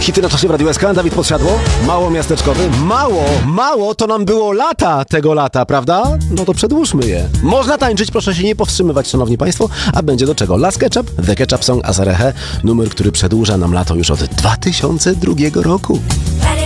Hity na czasie w Radiu SK, Dawid Podsiadło, mało miasteczkowy, mało, to nam było lata tego lata, prawda? No to przedłużmy je. Można tańczyć, proszę się nie powstrzymywać, szanowni państwo, a będzie do czego? Las Ketchup, The Ketchup Song, Azarehe, numer, który przedłuża nam lato już od 2002 roku.